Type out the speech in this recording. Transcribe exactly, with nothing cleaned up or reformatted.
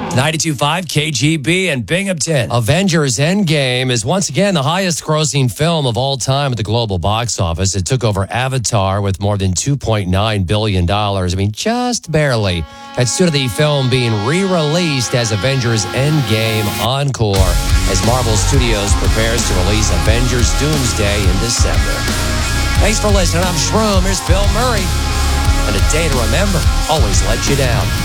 ninety-two point five K G B and Binghamton. Avengers Endgame is once again the highest grossing film of all time at the global box office. It took over Avatar with more than two point nine billion dollars. I mean, just barely. That's due to the film being re-released as Avengers Endgame Encore as Marvel Studios prepares to release Avengers Doomsday in December. Thanks for listening. I'm Shroom. Here's Bill Murray. And a day to remember, always let you down.